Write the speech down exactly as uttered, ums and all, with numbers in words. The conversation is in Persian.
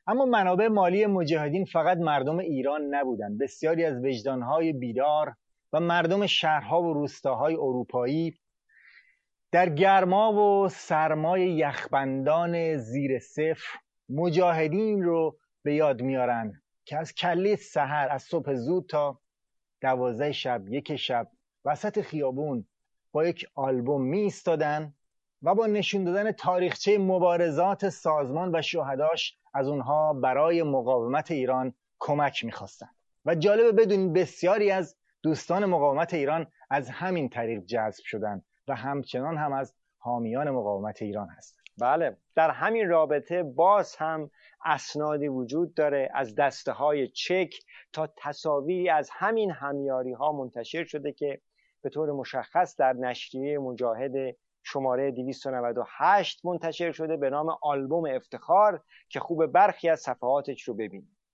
اما منابع مالی مجاهدین فقط مردم ایران نبودند. بسیاری از وجدانهای بیدار و مردم شهرها و روستاهای اروپایی در گرما و سرمای یخبندان زیر صفر مجاهدین رو به یاد میارن که از کله سحر، از صبح زود تا دوازده شب، یک شب وسط خیابون با یک آلبوم می ایستادن و با نشون دادن تاریخچه مبارزات سازمان و شهداش از اونها برای مقاومت ایران کمک میخواستن. و جالبه بدونید بسیاری از دوستان مقاومت ایران از همین طریق جذب شدن و همچنان هم از حامیان مقاومت ایران هستند. بله، در همین رابطه باز هم اسنادی وجود داره، از دسته های چک تا تصاویری از همین همیاری ها منتشر شده که به طور مشخص در نشریه مجاهد شماره دویست و نود و هشت منتشر شده به نام آلبوم افتخار که خوب برخی از صفحاتش رو ببینید.